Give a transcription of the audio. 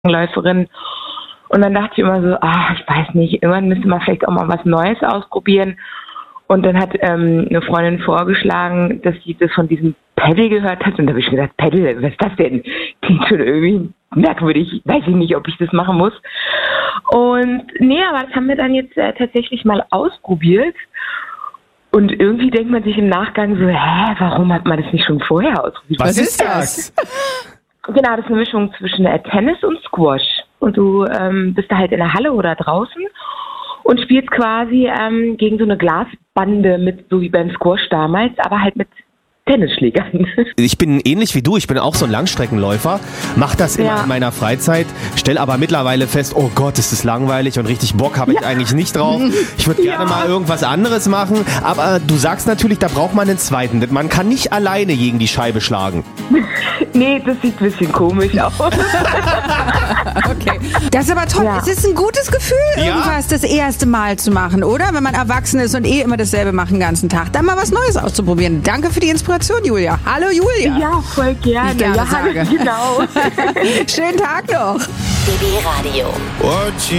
Läuferin. Und dann dachte ich immer so, ich weiß nicht, irgendwann müsste man vielleicht auch mal was Neues ausprobieren. Und dann hat eine Freundin vorgeschlagen, dass sie das von diesem Paddle gehört hat. Und da habe ich gedacht, Paddle, was ist das denn? Klingt schon irgendwie merkwürdig. Weiß ich nicht, ob ich das machen muss. Und nee, aber das haben wir dann jetzt tatsächlich mal ausprobiert. Und irgendwie denkt man sich im Nachgang so, warum hat man das nicht schon vorher ausprobiert? Was ist das? Genau, das ist eine Mischung zwischen Tennis und Squash. Und du bist da halt in der Halle oder draußen und spielst quasi gegen so eine Glasbande mit, so wie beim Squash damals, aber halt mit Tennisschlägern. Ich bin ähnlich wie du, ich bin auch so ein Langstreckenläufer, mache das immer in meiner Freizeit, stelle aber mittlerweile fest, oh Gott, ist das langweilig und richtig Bock habe ich eigentlich nicht drauf. Ich würde gerne mal irgendwas anderes machen, aber du sagst natürlich, da braucht man einen zweiten. Man kann nicht alleine gegen die Scheibe schlagen. Nee, das sieht ein bisschen komisch aus. Okay. Das ist aber toll. Ja. Es ist ein gutes Gefühl, irgendwas das erste Mal zu machen, oder? Wenn man erwachsen ist und immer dasselbe macht den ganzen Tag. Dann mal was Neues auszuprobieren. Danke für die Inspiration, Julia. Hallo, Julia. Ja, voll gerne. Ich Hallo, genau. Schönen Tag noch. BB Radio.